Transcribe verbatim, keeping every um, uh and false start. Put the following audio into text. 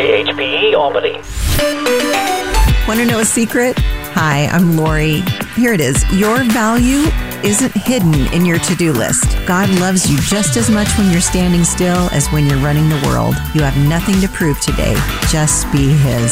H P E Albany. Want to know a secret? Hi, I'm Lori. Here it is. Your value isn't hidden in your to-do list. God loves you just as much when you're standing still as when you're running the world. You have nothing to prove today. Just be His.